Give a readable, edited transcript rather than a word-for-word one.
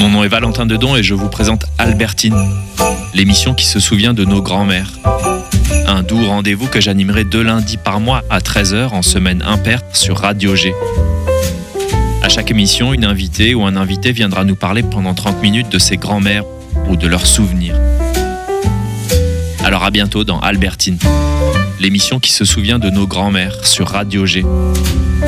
Mon nom est Valentin Dedon et je vous présente Albertine, l'émission qui se souvient de nos grands-mères. Un doux rendez-vous que j'animerai 2 lundis par mois à 13h en semaine impaire sur Radio G. À chaque émission, une invitée ou un invité viendra nous parler pendant 30 minutes de ses grands-mères ou de leurs souvenirs. Alors à bientôt dans Albertine, l'émission qui se souvient de nos grands-mères sur Radio G.